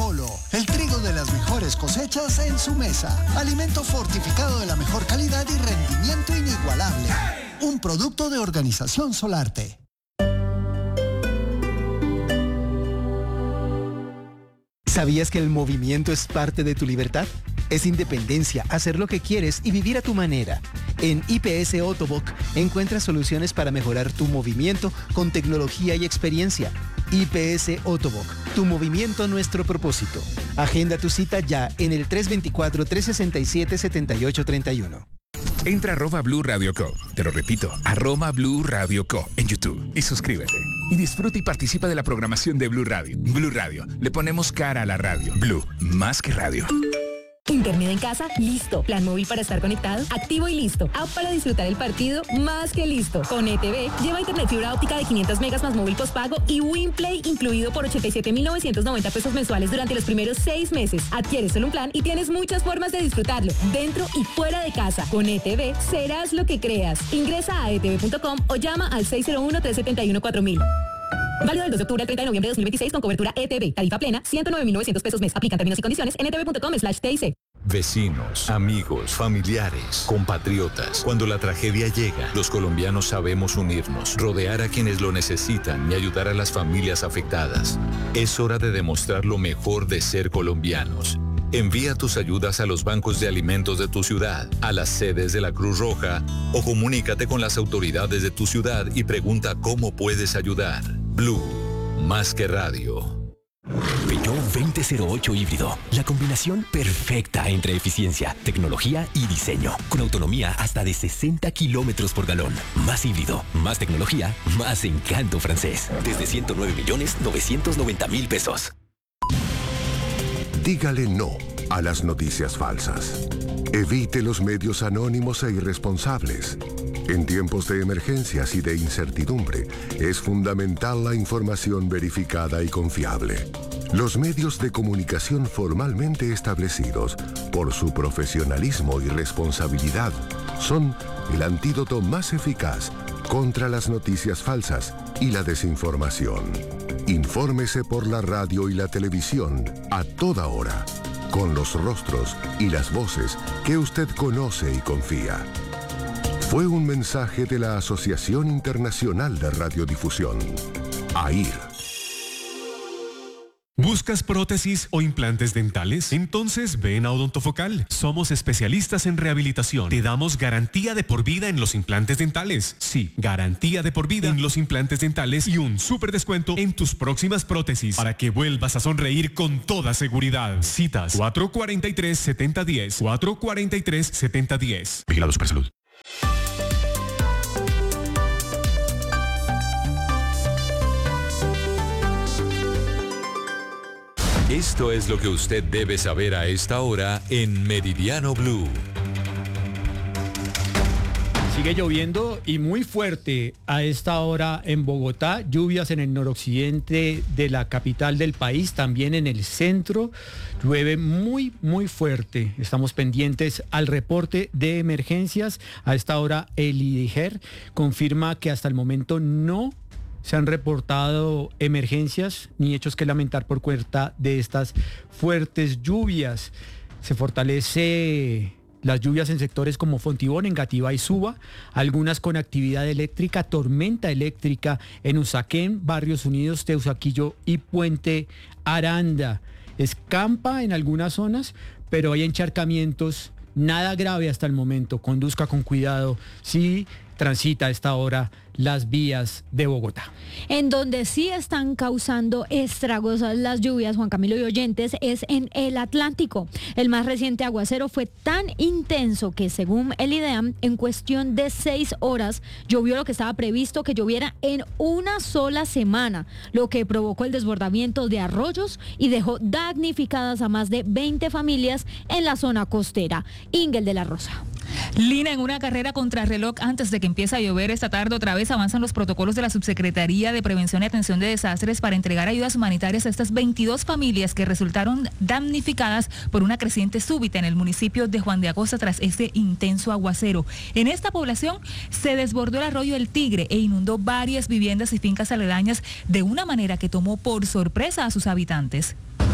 Polo, el trigo de las mejores cosechas en su mesa. Alimento fortificado de la mejor calidad y rendimiento inigualable. Un producto de Organización Solarte. ¿Sabías que el movimiento es parte de tu libertad? Es independencia, hacer lo que quieres y vivir a tu manera. En IPS Otoboc encuentras soluciones para mejorar tu movimiento con tecnología y experiencia. IPS Otoboc, tu movimiento, nuestro propósito. Agenda tu cita ya en el 324-367-7831. Entra a @Blue Radio Co. Te lo repito, @Blue Radio Co. en YouTube y suscríbete. Y disfruta y participa de la programación de Blue Radio. Blue Radio, le ponemos cara a la radio. Blue, más que radio. Internet en casa, listo. Plan móvil para estar conectado, activo y listo. App para disfrutar el partido, más que listo. Con ETV, lleva internet fibra óptica de 500 megas más móvil postpago y WinPlay incluido por 87.990 pesos mensuales durante los primeros 6 meses. Adquieres solo un plan y tienes muchas formas de disfrutarlo, dentro y fuera de casa. Con ETV, serás lo que creas. Ingresa a etv.com o llama al 601-371-4000. Válido del 2 de octubre al 30 de noviembre de 2026 con cobertura ETV. Tarifa plena, 109.900 pesos mes. Aplican términos y condiciones en etv.com/TIC. Vecinos, amigos, familiares, compatriotas. Cuando la tragedia llega, los colombianos sabemos unirnos, rodear a quienes lo necesitan y ayudar a las familias afectadas. Es hora de demostrar lo mejor de ser colombianos. Envía tus ayudas a los bancos de alimentos de tu ciudad, a las sedes de la Cruz Roja o comunícate con las autoridades de tu ciudad y pregunta cómo puedes ayudar. Blue, más que radio. Peugeot 2008 híbrido, la combinación perfecta entre eficiencia, tecnología y diseño, con autonomía hasta de 60 kilómetros por galón. Más híbrido, más tecnología, más encanto francés. Desde 109.990.000 pesos. Dígale no a las noticias falsas. Evite los medios anónimos e irresponsables. En tiempos de emergencias y de incertidumbre, es fundamental la información verificada y confiable. Los medios de comunicación formalmente establecidos, por su profesionalismo y responsabilidad, son el antídoto más eficaz contra las noticias falsas y la desinformación. Infórmese por la radio y la televisión a toda hora, con los rostros y las voces que usted conoce y confía. Fue un mensaje de la Asociación Internacional de Radiodifusión, AIR. ¿Buscas prótesis o implantes dentales? Entonces ven a Odontofocal. Somos especialistas en rehabilitación. Te damos garantía de por vida en los implantes dentales. Sí, garantía de por vida en los implantes dentales y un súper descuento en tus próximas prótesis para que vuelvas a sonreír con toda seguridad. Citas 443-7010. 443-7010. Vigilado Supersalud. Esto es lo que usted debe saber a esta hora en Meridiano Blue. Sigue lloviendo y muy fuerte a esta hora en Bogotá, lluvias en el noroccidente de la capital del país, también en el centro, llueve muy fuerte. Estamos pendientes al reporte de emergencias. A esta hora el IDIGER confirma que hasta el momento no se han reportado emergencias ni hechos que lamentar por cuenta de estas fuertes lluvias. Se fortalece las lluvias en sectores como Fontibón, Engativá y Suba, algunas con actividad eléctrica, tormenta eléctrica en Usaquén, Barrios Unidos, Teusaquillo y Puente Aranda. Escampa en algunas zonas, pero hay encharcamientos, nada grave hasta el momento. Conduzca con cuidado si transita a esta hora las vías de Bogotá. En donde sí están causando estragos las lluvias, Juan Camilo y oyentes, es en el Atlántico. El más reciente aguacero fue tan intenso que, según el IDEAM, en cuestión de 6 horas llovió lo que estaba previsto que lloviera en una sola semana, lo que provocó el desbordamiento de arroyos y dejó damnificadas a más de 20 familias en la zona costera. Ingel de la Rosa. Lina, en una carrera contrarreloj antes de que empiece a llover esta tarde otra vez, avanzan los protocolos de la Subsecretaría de Prevención y Atención de Desastres para entregar ayudas humanitarias a estas 22 familias que resultaron damnificadas por una creciente súbita en el municipio de Juan de Agosta tras este intenso aguacero. En esta población se desbordó el arroyo El Tigre e inundó varias viviendas y fincas aledañas de una manera que tomó por sorpresa a sus habitantes.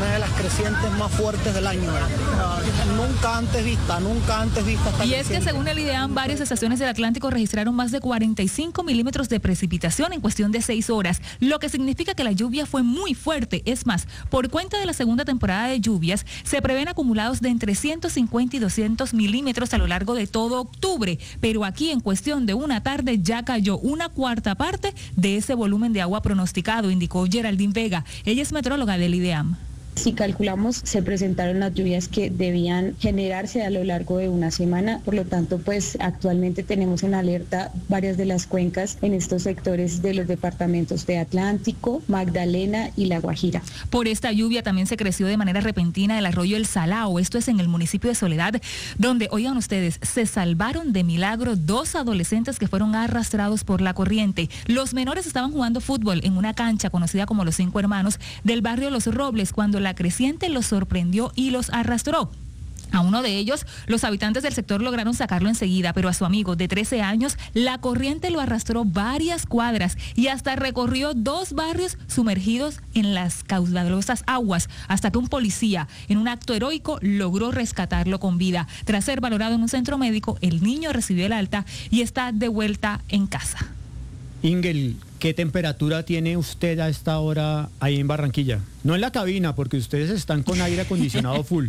una de las crecientes más fuertes del año. Nunca antes vista esta Y es que según el IDEAM, varias estaciones del Atlántico registraron más de 45 milímetros de precipitación en cuestión de 6 horas, lo que significa que la lluvia fue muy fuerte. Es más, por cuenta de la segunda temporada de lluvias, se prevén acumulados de entre 150 y 200 milímetros a lo largo de todo octubre, pero aquí en cuestión de una tarde ya cayó una cuarta parte de ese volumen de agua pronosticado, indicó Geraldine Vega. Ella es metróloga del IDEAM. Si calculamos, se presentaron las lluvias que debían generarse a lo largo de una semana, por lo tanto, pues actualmente tenemos en alerta varias de las cuencas en estos sectores de los departamentos de Atlántico, Magdalena y La Guajira. Por esta lluvia también se creció de manera repentina el arroyo El Salao, esto es en el municipio de Soledad, donde, oigan ustedes, se salvaron de milagro 2 adolescentes que fueron arrastrados por la corriente. Los menores estaban jugando fútbol en una cancha conocida como Los Cinco Hermanos del barrio Los Robles, cuando la creciente los sorprendió y los arrastró. A uno de ellos, los habitantes del sector lograron sacarlo enseguida, pero a su amigo de 13 años, la corriente lo arrastró varias cuadras y hasta recorrió 2 barrios sumergidos en las caudalosas aguas, hasta que un policía, en un acto heroico, logró rescatarlo con vida. Tras ser valorado en un centro médico, el niño recibió el alta y está de vuelta en casa. Ingel, ¿qué temperatura tiene usted a esta hora ahí en Barranquilla? No en la cabina, porque ustedes están con aire acondicionado full.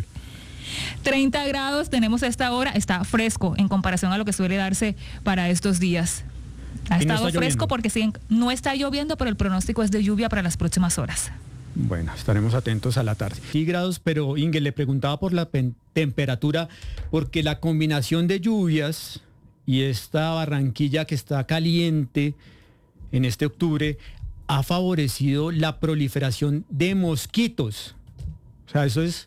30 grados tenemos a esta hora, está fresco en comparación a lo que suele darse para estos días. Ha estado fresco porque sí, no está lloviendo, pero el pronóstico es de lluvia para las próximas horas. Bueno, estaremos atentos a la tarde. 10 grados, pero Ingel, le preguntaba por la temperatura, porque la combinación de lluvias y esta Barranquilla que está caliente en este octubre ha favorecido la proliferación de mosquitos. O sea, eso es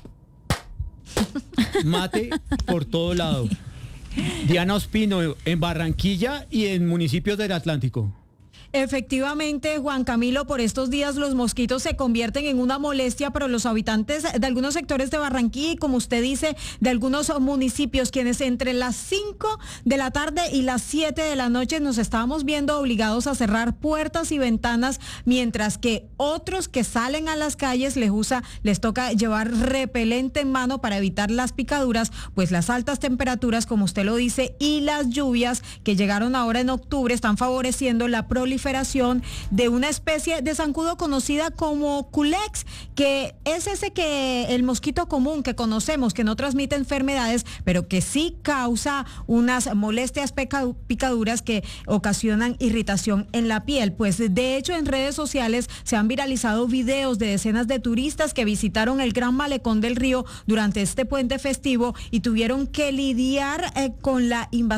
mate por todo lado. Diana Ospino, en Barranquilla y en municipios del Atlántico. Efectivamente, Juan Camilo, por estos días los mosquitos se convierten en una molestia para los habitantes de algunos sectores de Barranquilla y, como usted dice, de algunos municipios, quienes entre las 5 de la tarde y las 7 de la noche nos estábamos viendo obligados a cerrar puertas y ventanas, mientras que otros que salen a las calles les toca llevar repelente en mano para evitar las picaduras, pues las altas temperaturas, como usted lo dice, y las lluvias que llegaron ahora en octubre están favoreciendo la proliferación de una especie de zancudo conocida como Culex, que es el mosquito común que conocemos, que no transmite enfermedades, pero que sí causa unas molestias picaduras que ocasionan irritación en la piel. Pues de hecho en redes sociales se han viralizado videos de decenas de turistas que visitaron el Gran Malecón del Río durante este puente festivo y tuvieron que lidiar con la invasión